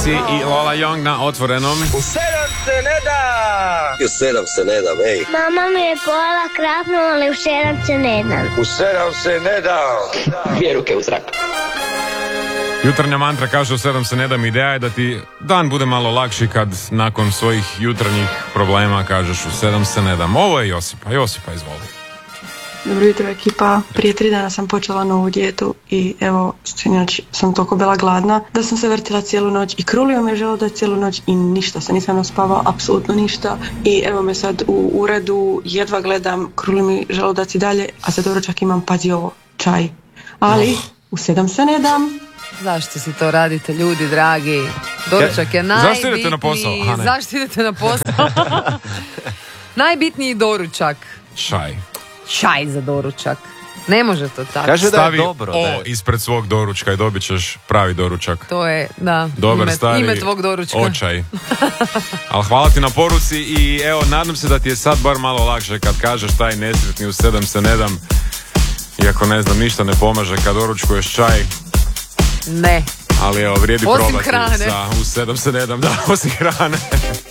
Casey i Lola Young na Otvorenom. U 7 se ne da! U 7 se ne da, ej. Mama mi je pojela krapnu, ali u 7 se ne dam. U 7 se ne da! Dvije ruke u zrak. Jutarnja mantra kaže u 7 se ne dam. Ideja je da ti dan bude malo lakši kad nakon svojih jutarnjih problema kažeš u 7 se ne dam. Ovo je Josipa. Josipa, izvoli. Dobro jutro ekipa, prije 3 dana sam počela novu dijetu i evo, sinoć sam toliko bila gladna da sam se vrtila cijelu noć i krulio me želudac cijelu noć i ništa se nisam naspavao, apsolutno ništa i evo me sad u uredu, jedva gledam, kruli mi želudac i dalje, a za doručak imam, pazi ovo, čaj, ali u 7 se ne dam. Zašto si to radite, ljudi dragi? Doručak je najbitniji. Zašto idete na posao? Zašto idete na posao? Najbitniji doručak. Čaj za doručak. Ne može to tako. Kaže da je Stavi dobro. O ispred svog doručka i dobit ćeš pravi doručak. To je, da, Dobar, ime tvog doručka. Očaj. Ali hvala ti na poruci i evo, nadam se da ti je sad bar malo lakše kad kažeš taj nesretni u 7 se ne dam. Iako ne znam, ništa ne pomaže kad doručkuješ čaj. Ne. Ali evo, vrijedi osim probati hrane. U 7 se ne dam, da, osim hrane.